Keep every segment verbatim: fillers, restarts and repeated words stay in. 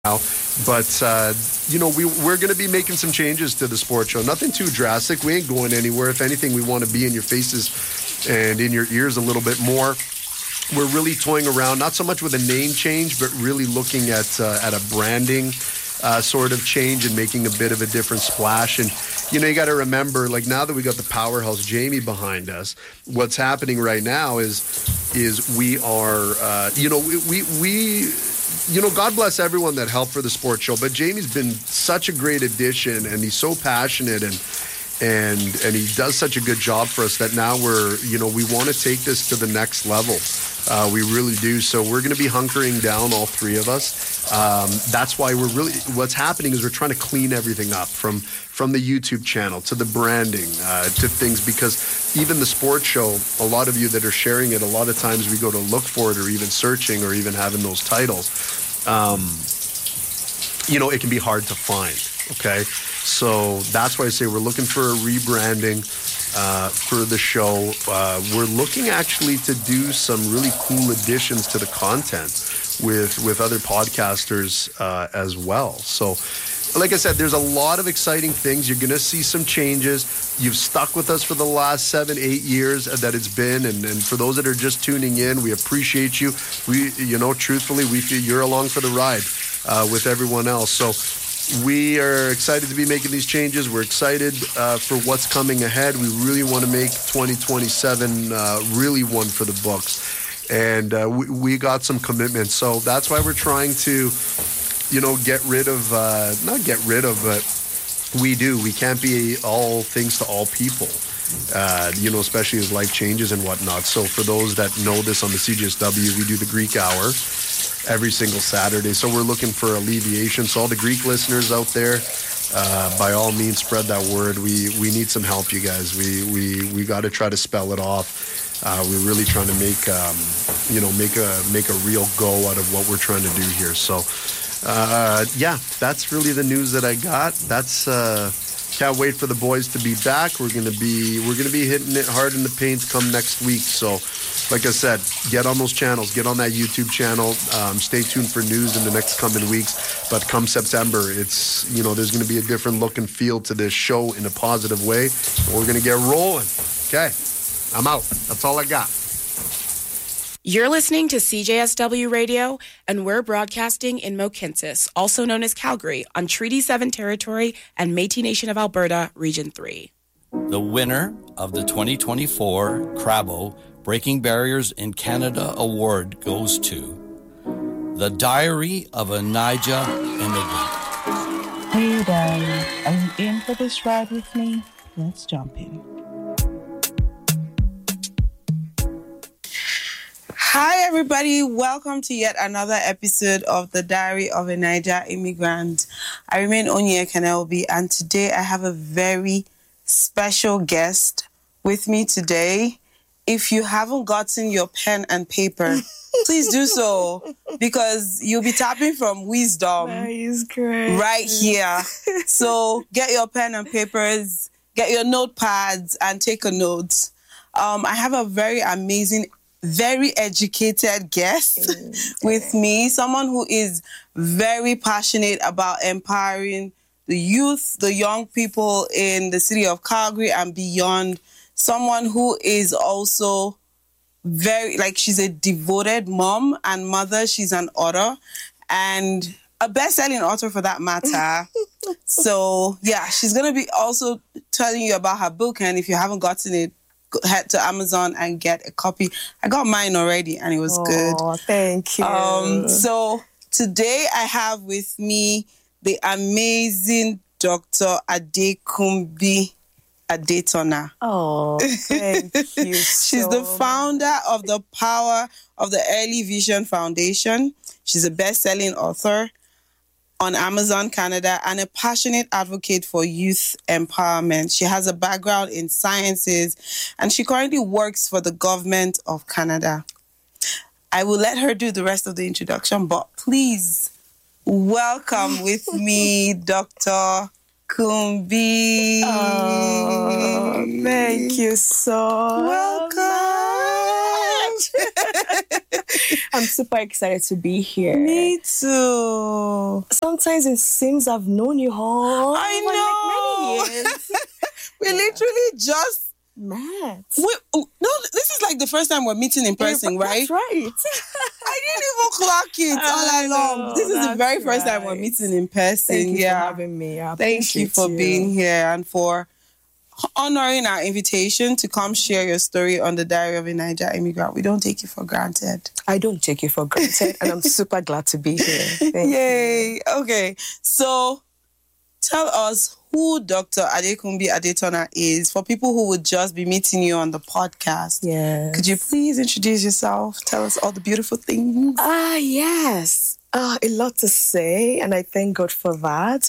now. But, uh, you know, we, we're going to be making some changes to the sports show. Nothing too drastic. We ain't going anywhere. If anything, we want to be in your faces and in your ears a little bit more. We're really toying around, not so much with a name change, but really looking at uh, at a branding uh, sort of change and making a bit of a different splash. And, you know, you got to remember, like, now that we got the powerhouse Jamie behind us, what's happening right now is is we are, uh, you know, we, we, we, you know, God bless everyone that helped for the sports show, but Jamie's been such a great addition, and he's so passionate, and and and he does such a good job for us that now we're, you know, we want to take this to the next level. Uh, we really do. So we're going to be hunkering down, all three of us. Um, that's why we're really, what's happening is we're trying to clean everything up from from the YouTube channel to the branding uh, to things, because even the sports show, a lot of you that are sharing it, a lot of times we go to look for it or even searching or even having those titles. Um, you know, it can be hard to find. Okay. So that's why I say we're looking for a rebranding. Uh, for the show. Uh, we're looking actually to do some really cool additions to the content with with other podcasters uh, as well. So, like I said, there's a lot of exciting things. You're going to see some changes. You've stuck with us for the last seven, eight years that it's been. And, and for those that are just tuning in, we appreciate you. We, you know, truthfully, we feel you're along for the ride uh, with everyone else. So, we are excited to be making these changes. We're excited uh, for what's coming ahead. We really want to make twenty twenty-seven uh, really one for the books. And uh, we, we got some commitments. So that's why we're trying to, you know, get rid of, uh, not get rid of, but we do. We can't be all things to all people, uh, you know, especially as life changes and whatnot. So for those that know this on the C J S W, we do the Greek Hour every single Saturday. So we're looking for alleviation. So all the Greek listeners out there, uh, by all means, spread that word. We we need some help, you guys. We we we got to try to spell it off. Uh, we're really trying to make um, you know make a make a real go out of what we're trying to do here. So uh, yeah, that's really the news that I got. That's uh, can't wait for the boys to be back. We're gonna be we're gonna be hitting it hard in the paint come next week. So, like I said, get on those channels, get on that YouTube channel. Um, stay tuned for news in the next coming weeks. But come September, it's, you know, there's going to be a different look and feel to this show in a positive way. We're going to get rolling. Okay, I'm out. That's all I got. You're listening to C J S W Radio, and we're broadcasting in Mohkinstsis, also known as Calgary, on Treaty seven territory and Métis Nation of Alberta, Region three. The winner of the twenty twenty-four Crabo Breaking Barriers in Canada Award goes to The Diary of a Naija Immigrant. Hey, darling, are you in for this ride with me? Let's jump in. Hi, everybody. Welcome to yet another episode of The Diary of a Naija Immigrant. I remain Onye Kenelby, and today I have a very special guest with me today. If you haven't gotten your pen and paper, please do so, because you'll be tapping from wisdom Nice, great. right here. So get your pen and papers, get your notepads, and take a note. Um, I have a very amazing, very educated guest mm, with me, someone who is very passionate about empowering the youth, the young people in the city of Calgary and beyond. Someone who is also very, like, she's a devoted mom and mother. She's an author and a best-selling author for that matter. So, yeah, she's going to be also telling you about her book. And if you haven't gotten it, head to Amazon and get a copy. I got mine already and it was oh, good. Oh, thank you. Um, so today I have with me the amazing Doctor Adekunbi Adetona. Oh, thank you. She's so the founder of the Power of the Early Vision Foundation. She's a best-selling author on Amazon Canada and a passionate advocate for youth empowerment. She has a background in sciences and she currently works for the government of Canada. I will let her do the rest of the introduction, but please welcome with me Doctor Kumbi. Oh, thank you so Welcome. much. I'm I'm super excited to be here. Me too. Sometimes it seems I've known you all. I for know. Like many years. We literally just Matt. we, oh, no, this is like the first time we're meeting in person, right? That's right. I didn't even clock it all I along. know, This is the that's very first time we're right. meeting in person. Thank you yeah. for having me. I Thank you appreciate for being here and for honoring our invitation to come share your story on the Diary of a Niger Immigrant. We don't take you for granted. I don't take you for granted, and I'm super glad to be here. Thank Yay. Okay. So tell us who Doctor Adekunbi Adetona is for people who would just be meeting you on the podcast. Yes. Could you please introduce yourself? Tell us all the beautiful things. Ah, yes. Uh, a lot to say, and I thank God for that.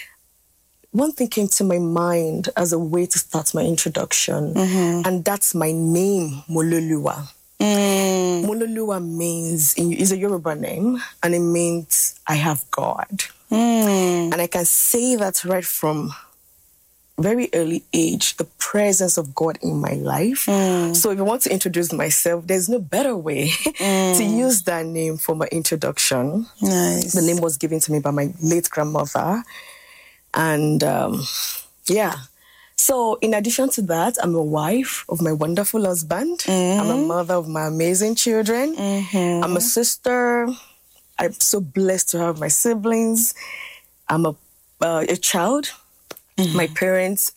One thing came to my mind as a way to start my introduction, and that's my name, Mololuwa. Mm. Mololuwa means, is a Yoruba name, and it means I have God. Mm. And I can say that right from very early age, the presence of God in my life. Mm. So if I want to introduce myself, there's no better way Mm. to use that name for my introduction. Nice. The name was given to me by my late grandmother. And um, yeah. So in addition to that, I'm a wife of my wonderful husband. Mm. I'm a mother of my amazing children. Mm-hmm. I'm a sister. I'm so blessed to have my siblings. I'm a uh, a child. Mm-hmm. My parents,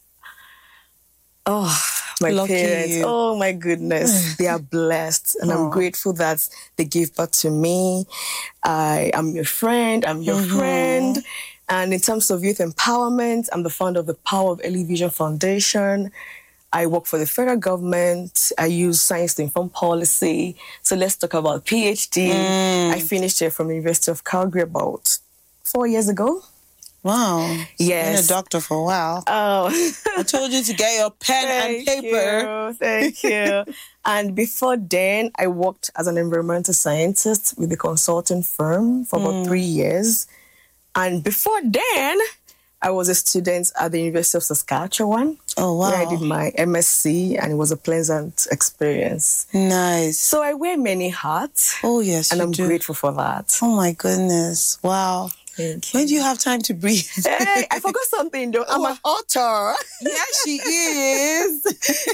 oh, my Lucky parents, you. oh my goodness, they are blessed. And I'm grateful that they gave birth to me. I am your friend, I'm your Mm-hmm. friend. And in terms of youth empowerment, I'm the founder of the Power of Early Vision Foundation. I work for the federal government. I use science to inform policy. So let's talk about PhD. Mm. I finished here from the University of Calgary about four years ago. Wow. You've Yes. been a doctor for a while. Oh, I told you to get your pen and thank paper. you, thank you. And before then, I worked as an environmental scientist with a consulting firm for about three years. And before then, I was a student at the University of Saskatchewan. Oh, wow. Where I did my M S c, and it was a pleasant experience. Nice. So I wear many hats, Oh, yes, and you I'm do. grateful for that. Oh, my goodness. Wow. Thank you. When do you have time to breathe? Hey, I forgot something though. I'm an author. Yes, she is.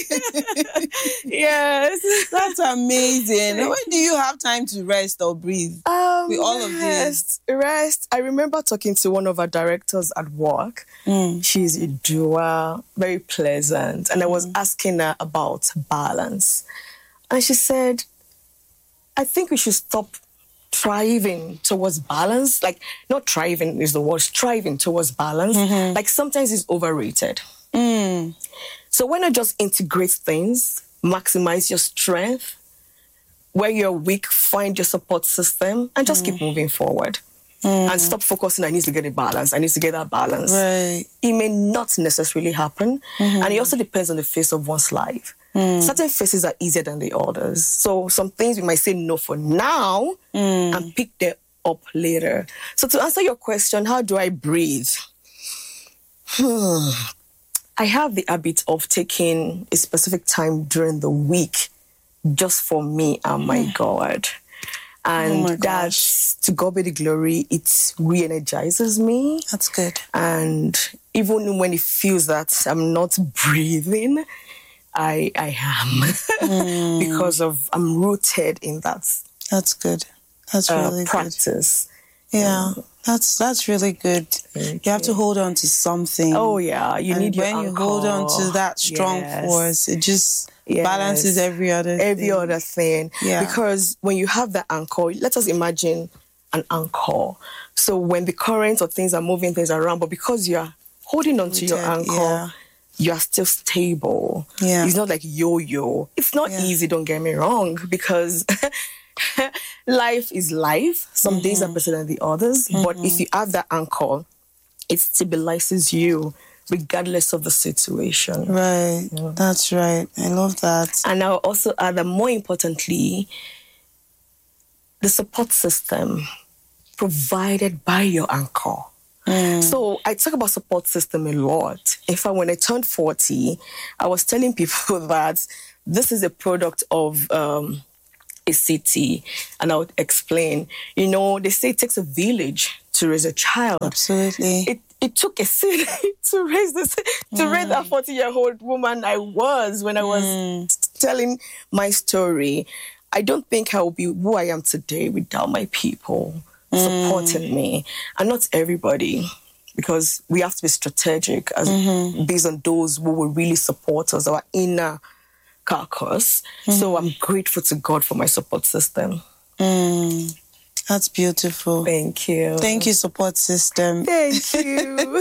Yes. That's amazing. When do you have time to rest or breathe? Um, With all of this. rest, rest. I remember talking to one of our directors at work. Mm. She's a doer, very pleasant. And I was asking her about balance. And she said, I think we should stop striving towards balance. Like, not striving is the word, striving towards balance. Like, sometimes it's overrated. Mm. So why not just integrate things, maximize your strength, where you're weak, find your support system, and just keep moving forward. And stop focusing, I need to get a balance, I need to get that balance. Right. It may not necessarily happen. And it also depends on the phase of one's life. Certain phases are easier than the others. So some things we might say no for now and pick them up later. So to answer your question, how do I breathe? Hmm. I have the habit of taking a specific time during the week just for me and my God. And Oh my gosh. that's, to God be the glory, it re-energizes me. That's good. And even when it feels that I'm not breathing, I I am because of I'm rooted in that That's good. That's uh, really good. practice. Yeah. That's that's really good. You have to hold on to something. Oh yeah, you and need your when you anchor. hold on to that strong Yes. force, it just Yes. balances every other every thing. other thing. Yeah. Because when you have the anchor, let us imagine an anchor. So when the currents or things are moving things around, but because you are holding on to your Rooted, anchor, yeah. you are still stable. Yeah. It's not like yo-yo. It's not Yeah. easy, don't get me wrong, because life is life. Some days are better than the others. But if you have that anchor, it stabilizes you regardless of the situation. Right. That's right. I love that. And I'll also add that more importantly, the support system provided by your anchor. So I talk about support system a lot. In fact, when I turned forty, I was telling people that this is a product of um, a city, and I would explain, you know, they say it takes a village to raise a child. Absolutely. It it took a city to raise this to mm. raise that forty-year-old woman I was when I was mm. telling my story. I don't think I would be who I am today without my people mm. supporting me, and not everybody, because we have to be strategic as mm-hmm. based on those who will really support us, our inner carcass. Mm. So I'm grateful to God for my support system. Mm. That's beautiful. Thank you. Thank you, support system. Thank you.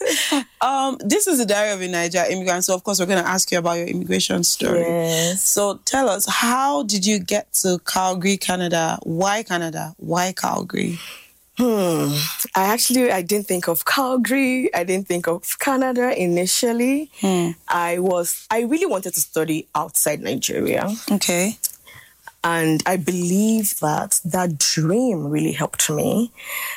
um, this is the Diary of a Naija Immigrant. So, of course, we're going to ask you about your immigration story. Yes. So, tell us, how did you get to Calgary, Canada? Why Canada? Why Calgary? Hmm. I actually, I didn't think of Calgary. I didn't think of Canada initially. Hmm. I was, I really wanted to study outside Nigeria. Okay. And I believe that that dream really helped me.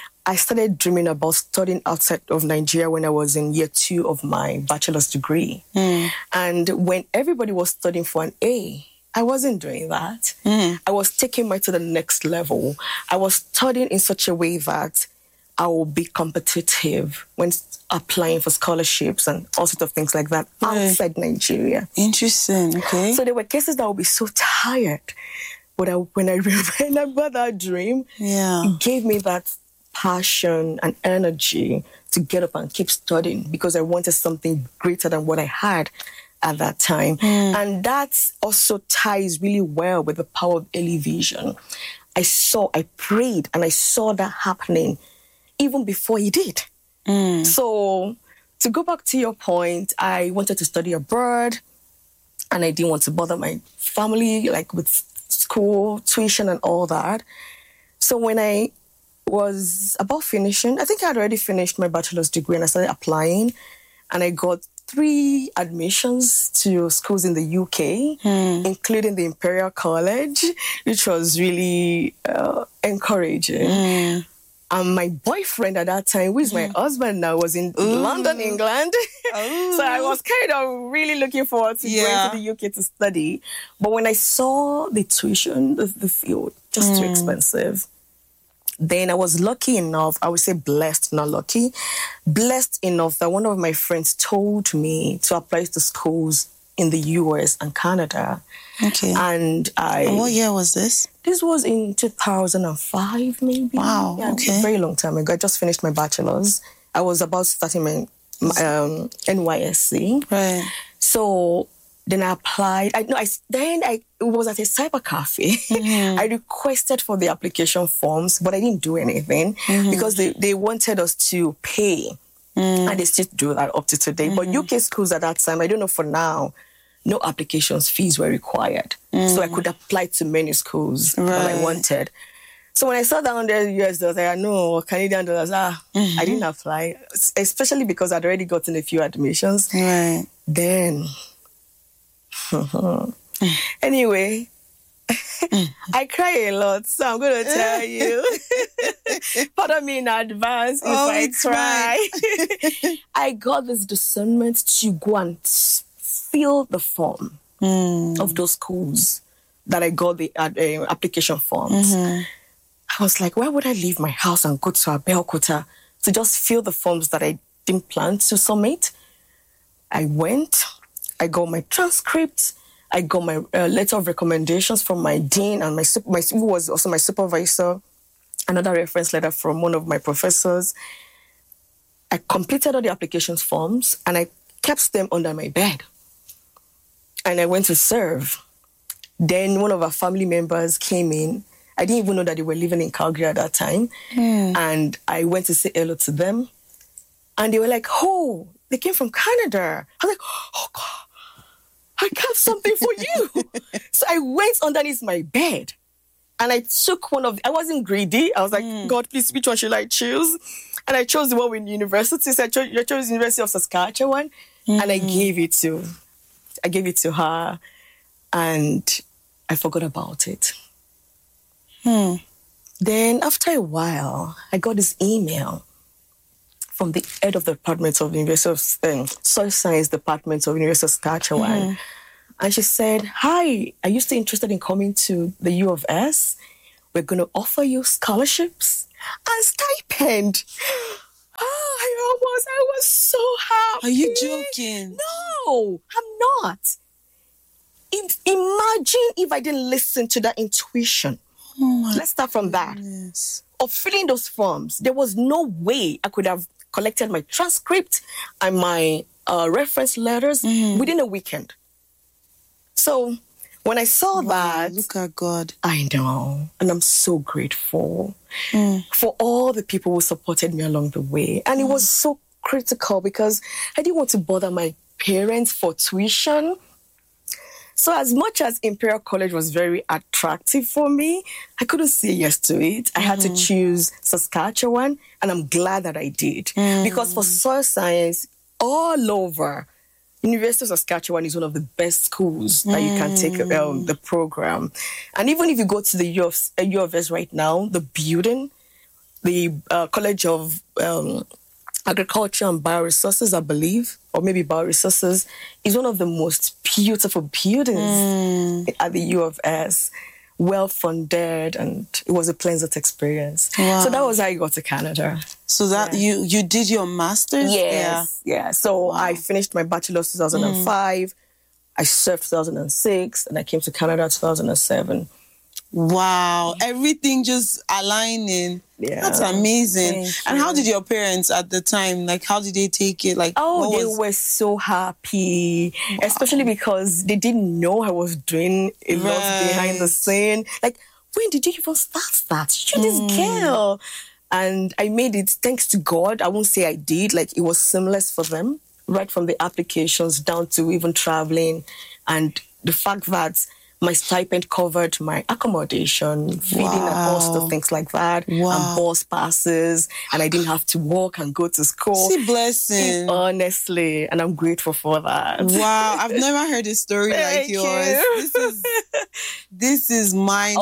I started dreaming about studying outside of Nigeria when I was in year two of my bachelor's degree. Mm. And when everybody was studying for an A, I wasn't doing that. Mm. I was taking mine to the next level. I was studying in such a way that I will be competitive when applying for scholarships and all sorts of things like that outside mm. Nigeria. Interesting, okay. So there were cases that I would be so tired. But I, when I remember that dream, yeah. it gave me that passion and energy to get up and keep studying because I wanted something greater than what I had at that time. Mm. And that also ties really well with the power of early vision. I saw, I prayed, and I saw that happening even before he did. Mm. So to go back to your point, I wanted to study abroad, and I didn't want to bother my family, like with school, tuition, and all that. So when I was about finishing, I think I had already finished my bachelor's degree, and I started applying, and I got three admissions to schools in the U K, mm. including the Imperial College, which was really uh, encouraging. Mm. And my boyfriend at that time, who is my husband now, was in Ooh. London, England. So I was kind of really looking forward to yeah. going to the U K to study. But when I saw the tuition, the, the field, just mm. too expensive. Then I was lucky enough, I would say blessed, not lucky, blessed enough that one of my friends told me to apply to schools in the U S and Canada. Okay. And I... And what year was this? This was in two thousand five, maybe. Wow, yeah, okay. A very long time ago. I just finished my bachelor's. I was about starting my, my um, N Y S C. Right. So then I applied. I no, I then I it was at a cyber cafe. Mm-hmm. I requested for the application forms, but I didn't do anything mm-hmm. because they, they wanted us to pay. Mm. And they still do that up to today. Mm-hmm. But U K schools at that time, I don't know for now, no applications fees were required. Mm. So I could apply to many schools right. when I wanted. So when I saw that one hundred U S dollars, I had no Canadian dollars. Ah, mm-hmm. I didn't apply, especially because I'd already gotten a few admissions. Right. Then, anyway, I cry a lot, so I'm going to tell you. Pardon me in advance if oh, I cry. I got this discernment to go and fill the form mm. of those schools that I got the uh, application forms. Mm-hmm. I was like, why would I leave my house and go to Abeokuta to just fill the forms that I didn't plan to submit? I went, I got my transcripts, I got my uh, letter of recommendations from my dean and my, my who was also my supervisor, another reference letter from one of my professors. I completed all the applications forms and I kept them under my bed. And I went to serve. Then one of our family members came in. I didn't even know that they were living in Calgary at that time. Mm. And I went to say hello to them. And they were like, oh, they came from Canada. I was like, oh, God. I got something for you. So I went underneath my bed and I took one of the, I wasn't greedy. I was like, mm. God, please, which one should I choose? And I chose the one with university. So I chose, I chose University of Saskatchewan mm. and I gave it to, I gave it to her and I forgot about it. Hmm. Then after a while, I got this email from the head of the department of the University of um, Soil Science Department of University of Saskatchewan, mm. And she said, hi, are you still interested in coming to the U of S? We're going to offer you scholarships and stipend. Oh, I almost, I was so happy. Are you joking? No, I'm not. If, imagine if I didn't listen to that intuition. Oh my Let's start from goodness. that. Of filling those forms, there was no way I could have collected my transcript and my uh, reference letters mm. within a weekend. So when I saw wow, that, look at God. I know, and I'm so grateful mm. for all the people who supported me along the way. And mm. it was so critical because I didn't want to bother my parents for tuition. So as much as Imperial College was very attractive for me, I couldn't say yes to it. I mm. had to choose Saskatchewan, and I'm glad that I did. Mm. Because for soil science, all over, University of Saskatchewan is one of the best schools that you can take um, the program. And even if you go to the U of, uh, U of S right now, the building, the uh, College of um, Agriculture and Bioresources, I believe, or maybe Bioresources, is one of the most beautiful buildings mm. at the U of S. Well funded, and it was a pleasant experience. Wow. So that was how I got to Canada. So that yeah. you you did your master's? Yes, yeah. yeah. So wow. I finished my bachelor's two thousand five. Mm. I served two thousand six, and I came to Canada two thousand seven. Wow, everything just aligning. Yeah. That's amazing. Thank and you. How did your parents at the time, like, how did they take it? Like, oh, they was... were so happy, wow. especially because they didn't know I was doing a right. lot behind the scene. Like, when did you even start that? You're mm. this girl. And I made it, thanks to God. I won't say I did. Like, it was seamless for them, right from the applications down to even traveling. And the fact that my stipend covered my accommodation, feeding wow. and all sorts of things like that, wow. and bus passes, and I didn't have to work and go to school. See, blessing. Honestly, and I'm grateful for that. Wow, I've never heard a story like yours. You. This is this is mind-blowing.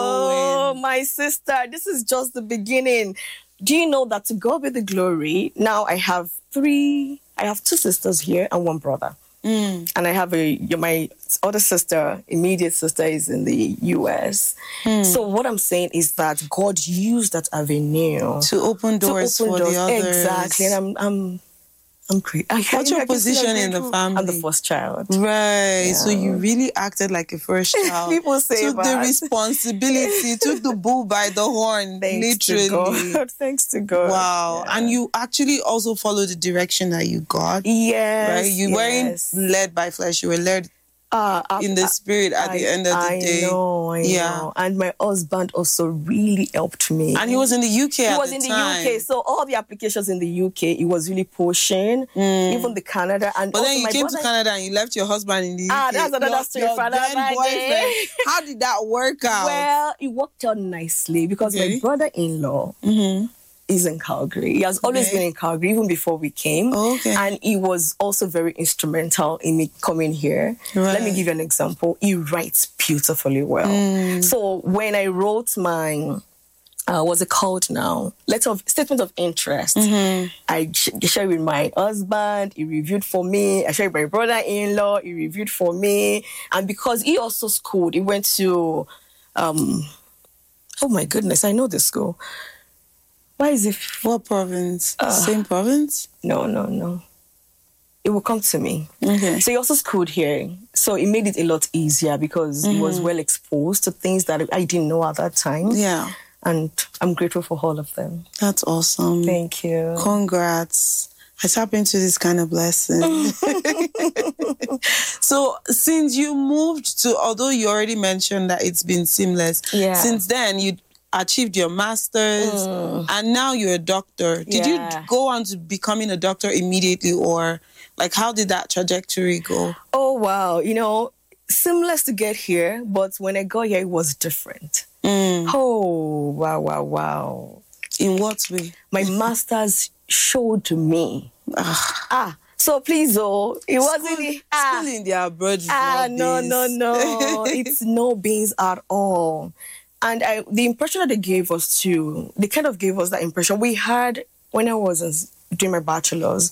Oh, my sister, this is just the beginning. Do you know that to God be the glory, now I have three, I have two sisters here and one brother. Mm. And I have a my other sister, immediate sister, is in the U S. Mm. So what I'm saying is that God used that avenue to open doors to open for doors. the others. Exactly, and I'm I'm I'm great. What's your position in the family? I'm the first child. Right. Yeah. So you really acted like a first child. People say took that. the responsibility, took the bull by the horn. Thanks literally. to God. Thanks to God. Wow. Yeah. And you actually also followed the direction that you got. Yes. Right. You yes. weren't led by flesh. You were led Uh, in the spirit at I, the end of the I day. I know, I yeah. know. And my husband also really helped me. And he was in the U K he at was the in time. the U K, so all the applications in the U K, he was really pushing. Mm. Even the Canada. And but then you my came brother... to Canada and you left your husband in the U K. Ah, that's another your, story your for another boyfriend. How did that work out? Well, it worked out nicely because okay. my brother-in-law mm-hmm. is in Calgary. He has always okay. been in Calgary, even before we came. Oh, okay. And he was also very instrumental in me coming here. Right. Let me give you an example. He writes beautifully well. Mm. So when I wrote my, uh, what's it called now? Letter of statement of interest. Mm-hmm. I shared with my husband. He reviewed for me. I shared with my brother-in-law. He reviewed for me. And because he also schooled, he went to, um, oh my goodness, I know this school. Why is it? What province? Uh, Same province? No, no, no. It will come to me. Okay. So he also schooled here. So it made it a lot easier because mm-hmm. he was well exposed to things that I didn't know at that time. Yeah. And I'm grateful for all of them. That's awesome. Thank you. Congrats. I tap into this kind of blessing. So since you moved to, although you already mentioned that it's been seamless, yeah. since then you achieved your master's mm. and now you're a doctor. Did yeah. you go on to becoming a doctor immediately, or like how did that trajectory go? Oh, wow. You know, seamless to get here, but when I got here, it was different. Mm. Oh, wow, wow, wow. In what way? My master's showed me. ah, so please, oh, it school, wasn't... Ah, school in their abroad. Ah, no, no, no. It's no beans at all. And I, the impression that they gave us too, they kind of gave us that impression. We had, when I was doing my bachelor's,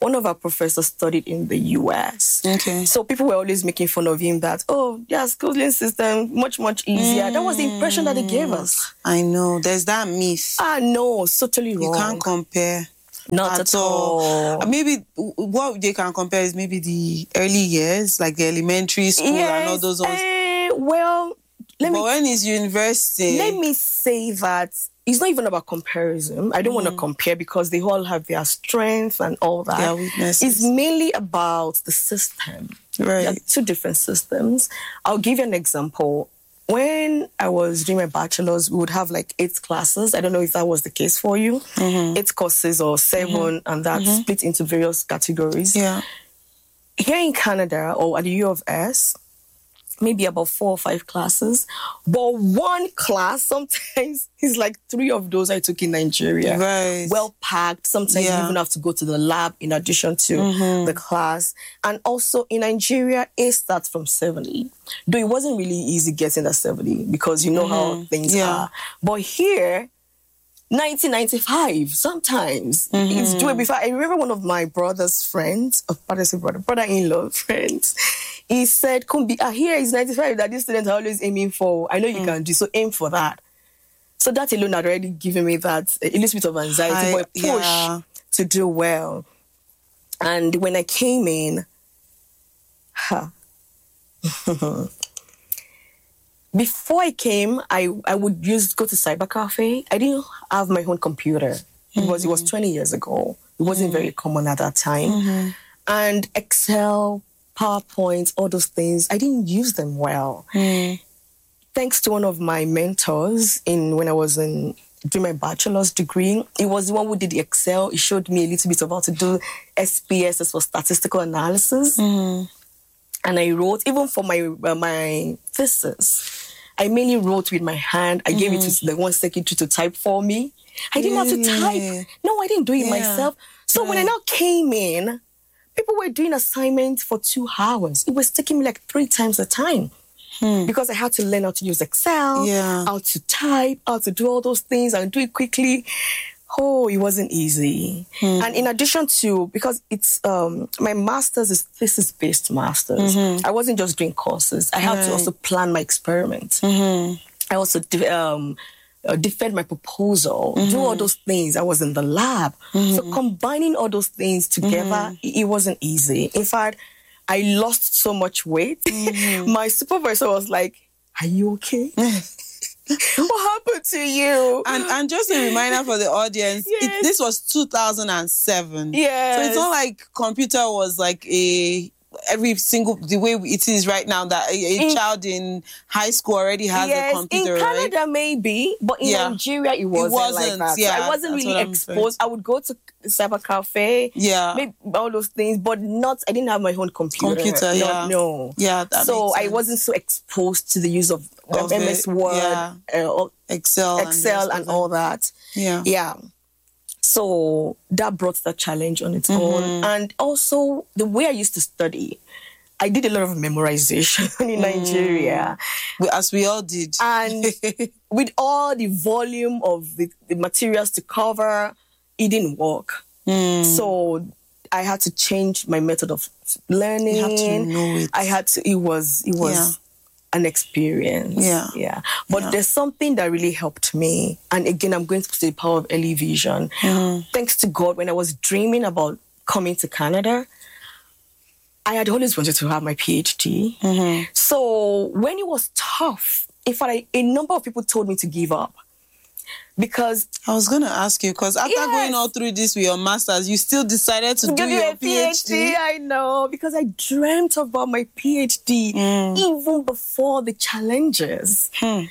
one of our professors studied in the U S. Okay. So people were always making fun of him that, oh, their schooling system, much, much easier. Mm. That was the impression that they gave us. I know. There's that myth. Ah, no, it's totally wrong. You can't compare. Not at, at all. all. Maybe what they can compare is maybe the early years, like the elementary school yes, and all those ones. Uh, well, let but me... when is university? Let me say that it's not even about comparison. I don't mm. want to compare because they all have their strengths and all that. Their weaknesses. It's mainly about the system. Right. There are two different systems. I'll give you an example. When I was doing my bachelor's, we would have like eight classes. I don't know if that was the case for you. Mm-hmm. Eight courses or seven, mm-hmm. and that mm-hmm. split into various categories. Yeah. Here in Canada or at the U of S, maybe about four or five classes. But one class, sometimes, is like three of those I took in Nigeria. Right. Well packed. Sometimes yeah. you even have to go to the lab in addition to mm-hmm. the class. And also in Nigeria, A starts from seventy. Though it wasn't really easy getting that seventy because you know mm-hmm. how things yeah. are. But here, nineteen ninety-five, sometimes. Mm-hmm. It's doing before. I remember one of my brother's friends, of brother, brother, brother-in-law friends, he said, Kumbi, ah, here is ninety-five that these students are always aiming for. I know you mm. can do, so aim for that. So that alone had already given me that a little bit of anxiety, I, but a push yeah. to do well. And when I came in, huh, before I came, I, I would use go to cyber cafe. I didn't have my own computer. Mm-hmm. It was it was twenty years ago. It wasn't mm-hmm. very common at that time. Mm-hmm. And Excel, PowerPoint, all those things, I didn't use them well. Mm. Thanks to one of my mentors in when I was in doing my bachelor's degree, it was the one who did the Excel. He showed me a little bit of how to do S P S S for statistical analysis. Mm. And I wrote, even for my uh, my thesis, I mainly wrote with my hand. I mm. gave it to the one secretary to type for me. I didn't really? have to type. No, I didn't do it yeah. myself. So right. when I now came in, people were doing assignments for two hours. It was taking me like three times the time. Hmm. Because I had to learn how to use Excel, yeah. how to type, how to do all those things and do it quickly. Oh, it wasn't easy. Hmm. And in addition to, because it's, um, my master's is thesis-based master's. Mm-hmm. I wasn't just doing courses. I had right. to also plan my experiments. Mm-hmm. I also um, uh, defend my proposal, mm-hmm. do all those things. I was in the lab. Mm-hmm. So combining all those things together, mm-hmm. it, it wasn't easy. In fact, I lost so much weight. Mm-hmm. My supervisor was like, are you okay? What happened to you? And and just a reminder for the audience, yes. it, this was two thousand seven. Yes. So it's not like computer was like a... every single, the way it is right now, that a, a in, child in high school already has yes, a computer, in Canada right? maybe, but in yeah. Nigeria it wasn't, it wasn't like that. Yeah, so I wasn't really exposed. I would go to cyber cafe, yeah, maybe all those things, but not, I didn't have my own computer. Computer, yeah. No, no. Yeah, that so makes I sense. wasn't so exposed to the use of, of M S it, Word, yeah. uh, Excel, Excel and, and all that. Yeah. Yeah. So that brought that challenge on its mm-hmm. own. And also the way I used to study, I did a lot of memorization in mm. Nigeria. As we all did. And with all the volume of the, the materials to cover, it didn't work. Mm. So I had to change my method of learning. You have to know it. I had to, it was, it was yeah. an experience. Yeah. Yeah. But yeah. there's something that really helped me. And again, I'm going to say the power of early vision. Mm. Thanks to God, when I was dreaming about coming to Canada, I had always wanted to have my PhD. Mm-hmm. So when it was tough, in fact, I, a number of people told me to give up. Because I was going to ask you, because after yes. going all through this with your master's, you still decided to, to do your PhD? PhD? I know, because I dreamt about my PhD mm. even before the challenges. Hmm.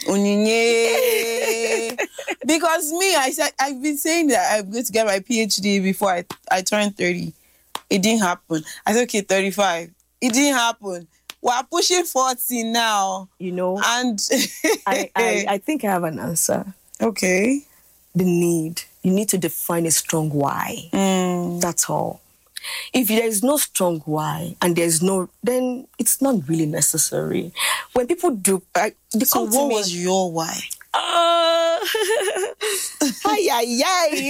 Because me, I said, I've been saying that I'm going to get my PhD before I, I turn thirty. It didn't happen. I said, okay, thirty-five. It didn't happen. We're pushing forty now. You know, and I, I, I think I have an answer. Okay. The need. You need to define a strong why. Mm. That's all. If there is no strong why and there's no, then it's not really necessary. When people do, I, they so come what to me, was your why? Uh, Ay, ay,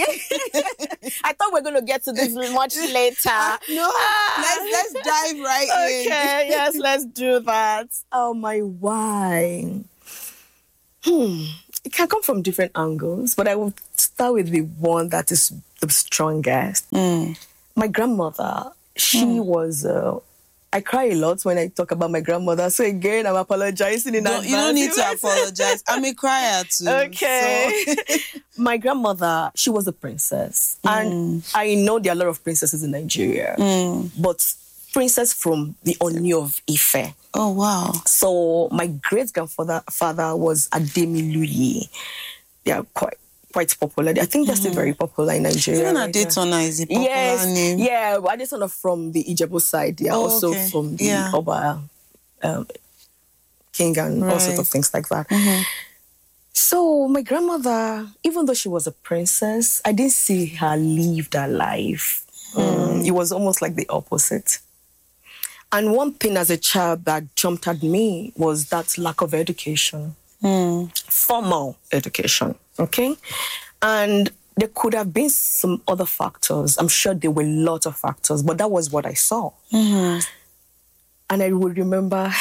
ay. I thought we were going to get to this much later. Uh, no, ah. let's, let's dive right okay, in. Okay, yes, let's do that. Oh, my why. Hmm. It can come from different angles, but I will start with the one that is the strongest. Mm. My grandmother, she mm. was... Uh, I cry a lot when I talk about my grandmother. So again, I'm apologizing in advance. You don't need to apologize. I'm a crier too. Okay. So. My grandmother, she was a princess. Mm. And I know there are a lot of princesses in Nigeria. Mm. But princess from the Oni of Ife. Oh, wow. So my great-grandfather father was Ademiluyi. They are quite quite popular. I think they're still mm. very popular in Nigeria. Even right Adetona is a popular yes, name. Yeah, Adetona from the Ijebu side. They are oh, also okay. from the yeah. Oba um, king and right. all sorts of things like that. Mm-hmm. So my grandmother, even though she was a princess, I didn't see her live that life. Mm. Um, it was almost like the opposite. And one thing as a child that jumped at me was that lack of education. Mm. Formal education, okay? And there could have been some other factors. I'm sure there were lots of factors, but that was what I saw. Mm-hmm. And I would remember,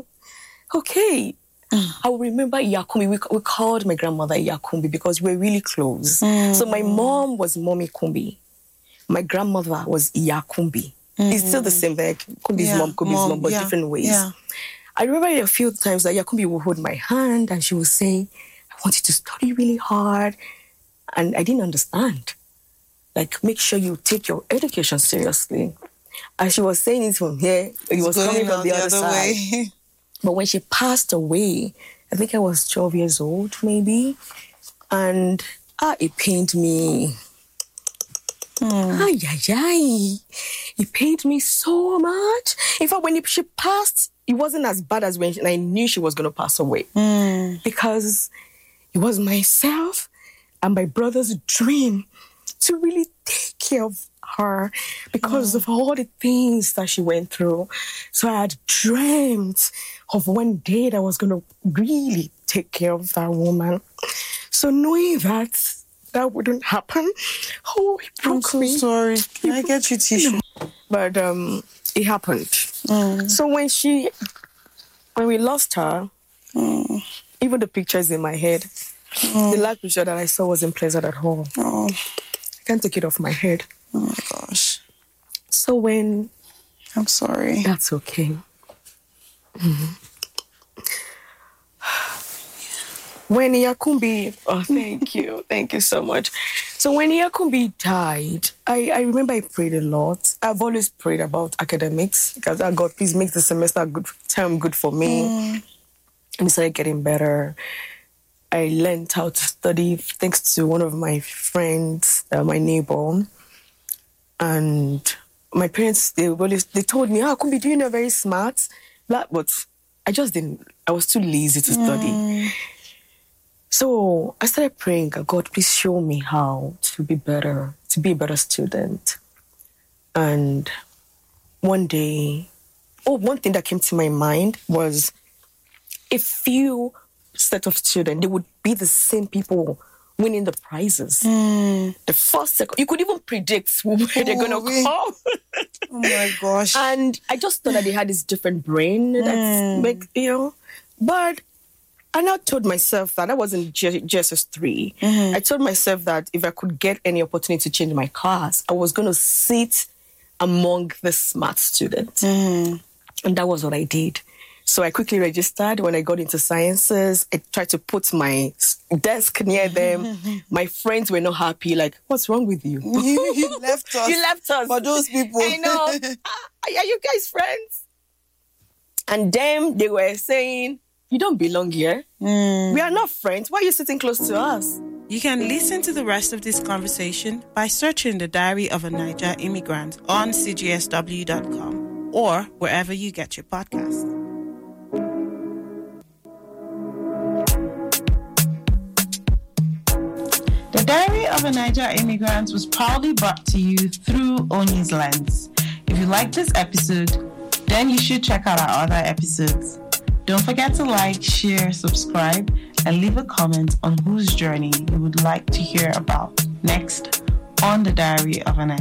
okay, mm. I would remember Iyakumbi. We, we called my grandmother Iyakumbi because we were really close. Mm. So my mom was Mommy Kumbi. My grandmother was Iyakumbi. Mm-hmm. It's still the same, like Kumbi's yeah, mom, Kumbi's mom, mom, but yeah, different ways. Yeah. I remember a few times that Iyakumbi would hold my hand and she would say, I want you to study really hard. And I didn't understand. Like, make sure you take your education seriously. And she was saying it from here, it was coming from the, the other, other side. Way. But when she passed away, I think I was twelve years old, maybe. And ah, it pained me. Mm. Ay, ay, ay. It pained me so much. In fact, when it, she passed, it wasn't as bad as when I knew she was going to pass away. Mm. Because it was myself and my brother's dream to really take care of her because mm. of all the things that she went through. So I had dreamt of one day that I was going to really take care of that woman. So knowing that that wouldn't happen, oh, it broke I'm so me. sorry. Can I get you tissue? But um, it happened. Mm. So when she, when we lost her, mm. even the pictures in my head, mm. the last picture that I saw wasn't pleasant at all. Oh. I can't take it off my head. Oh my gosh. So when... I'm sorry. That's okay. Mm-hmm. When Iyakumbi... Oh, thank you. Thank you so much. So when Iyakumbi died, I, I remember I prayed a lot. I've always prayed about academics because, oh God, please make the semester good term good for me. Mm. And it started getting better. I learned how to study thanks to one of my friends, uh, my neighbor. And my parents, they always, they told me, oh, Kumbi, do you know very smart? But I just didn't, I was too lazy to study. Mm. So I started praying, God, please show me how to be better, to be a better student. And one day, oh, one thing that came to my mind was a few set of students, they would be the same people winning the prizes. Mm. The first second, you could even predict where oh, they're going to come. Oh my gosh. And I just thought that they had this different brain that's, mm. like, you know, but I now told myself that I wasn't G S S three. Mm-hmm. I told myself that if I could get any opportunity to change my class, I was going to sit among the smart students. Mm. And that was what I did. So I quickly registered. When I got into sciences, I tried to put my desk near them. Mm-hmm. My friends were not happy. Like, what's wrong with you? you, you left us. You left us. For those people. I know. Are you guys friends? And them, they were saying, you don't belong here. Mm. We are not friends. Why are you sitting close to us? You can listen to the rest of this conversation by searching The Diary of a Niger Immigrant on C J S W dot com or wherever you get your podcasts. The Diary of a Niger Immigrant was proudly brought to you through Oni's Lens. If you like this episode, then you should check out our other episodes. Don't forget to like, share, subscribe, and leave a comment on whose journey you would like to hear about next on the Diary of a Niger.